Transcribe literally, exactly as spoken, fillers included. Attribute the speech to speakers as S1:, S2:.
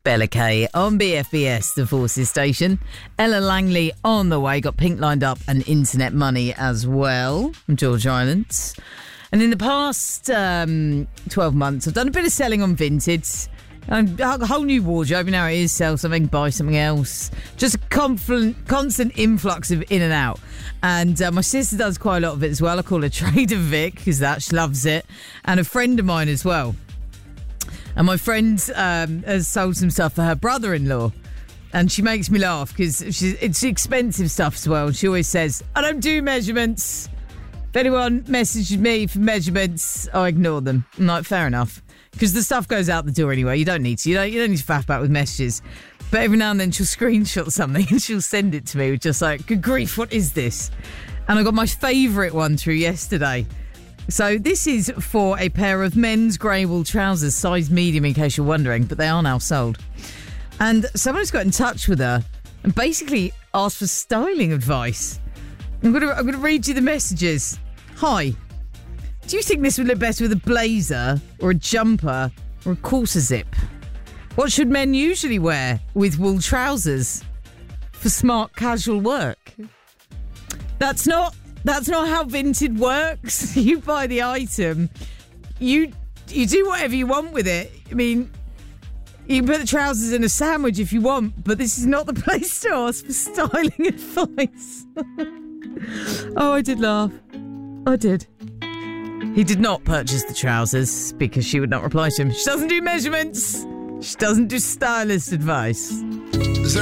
S1: Bella Kay on B F B S, the Forces station. Ella Langley on the way. Got Pink lined up and Internet Money as well from George Islands. And in the past um, twelve months, I've done a bit of selling on Vinted. A whole new wardrobe. You know how it is, sell something, buy something else. Just a confident, constant influx of in and out. And uh, my sister does quite a lot of it as well. I call her Trader Vic because that she loves it. And a friend of mine as well. And my friend um, has sold some stuff for her brother-in-law. And she makes me laugh because it's expensive stuff as well. And she always says, I don't do measurements. If anyone messages me for measurements, I ignore them. I'm like, fair enough. Because the stuff goes out the door anyway. You don't need to. You don't, you don't need to faff about with messages. But every now and then she'll screenshot something and she'll send it to me with just like, good grief, what is this? And I got my favourite one through yesterday. So this is for a pair of men's grey wool trousers, size medium in case you're wondering, but they are now sold. And someone's got in touch with her and basically asked for styling advice. I'm going to I'm going to read you the messages. Hi. Do you think this would look better with a blazer or a jumper or a quarter zip? What should men usually wear with wool trousers for smart casual work? That's not that's not how Vinted works. You buy the item, you you do whatever you want with it. I mean, you can put the trousers in a sandwich if you want, but this is not the place to ask for styling advice. Oh, I did laugh. I did. He did not purchase the trousers because she would not reply to him. She doesn't do measurements. She doesn't do stylist advice.